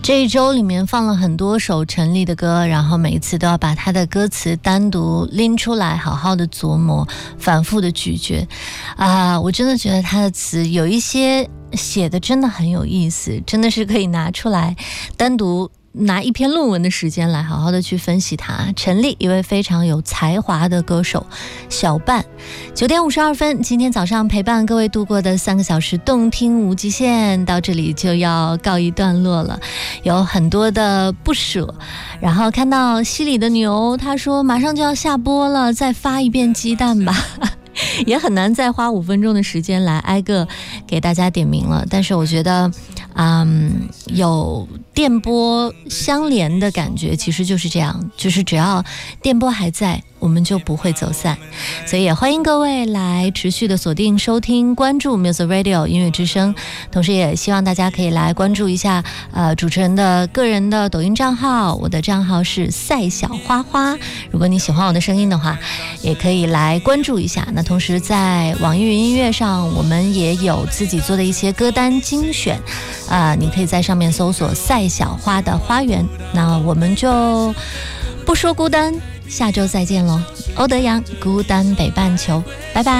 这一周里面放了很多首陈粒的歌，然后每一次都要把他的歌词单独拎出来，好好的琢磨，反复的咀嚼我真的觉得他的词有一些写的真的很有意思，真的是可以拿出来单独拿一篇论文的时间来好好的去分析它。陈粒，一位非常有才华的歌手。小半9点52分，今天早上陪伴各位度过的3个小时动听无极限到这里就要告一段落了，有很多的不舍。然后看到溪里的牛，他说马上就要下播了，再发一遍鸡蛋吧也很难再花5分钟的时间来挨个给大家点名了，但是我觉得有电波相连的感觉，其实就是这样，就是只要电波还在，我们就不会走散。所以也欢迎各位来持续的锁定收听关注 Music Radio 音乐之声，同时也希望大家可以来关注一下主持人的个人的抖音账号，我的账号是赛小花花，如果你喜欢我的声音的话也可以来关注一下。那同时在网易云音乐上我们也有自己做的一些歌单精选你可以在上面搜索赛小花的花园。那我们就不说孤单，下周再见咯。欧德阳，孤单北半球，拜拜。